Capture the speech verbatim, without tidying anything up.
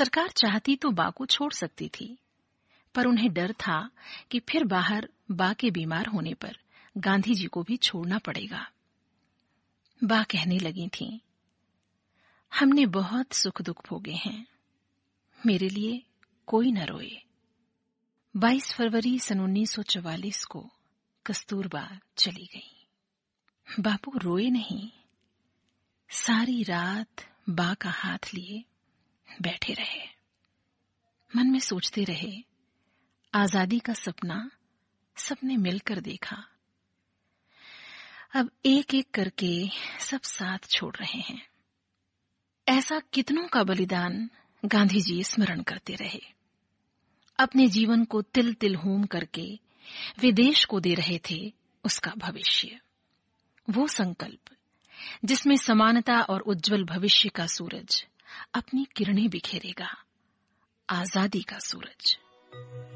सरकार चाहती तो बा को छोड़ सकती थी, पर उन्हें डर था कि फिर बाहर बा के बीमार होने पर गांधी जी को भी छोड़ना पड़ेगा। बा कहने लगी थीं, हमने बहुत सुख दुख भोगे हैं, मेरे लिए कोई न रोए। बाईस फरवरी सन उन्नीस सौ चौवालीस को कस्तूरबा चली गई। बापू रोए नहीं, सारी रात बा का हाथ लिए बैठे रहे। मन में सोचते रहे, आजादी का सपना सबने मिलकर देखा, अब एक एक करके सब साथ छोड़ रहे हैं। ऐसा कितनों का बलिदान गांधी जी स्मरण करते रहे। अपने जीवन को तिल तिल होम करके वे देश को दे रहे थे उसका भविष्य, वो संकल्प जिसमें समानता और उज्जवल भविष्य का सूरज अपनी किरणें बिखेरेगा, आजादी का सूरज।